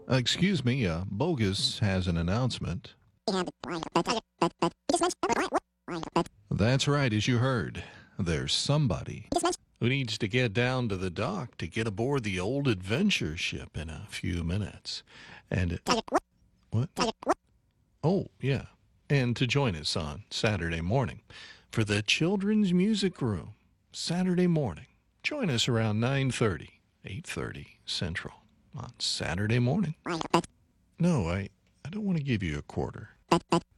Excuse me, Bogus has an announcement. That's right, as you heard. There's somebody who needs to get down to the dock to get aboard the old adventure ship in a few minutes. And what? Oh, yeah. And to join us on Saturday morning for the Children's Music Room. Saturday morning. Join us around 9:30, 8:30 Central on Saturday morning. No, I don't want to give you a quarter.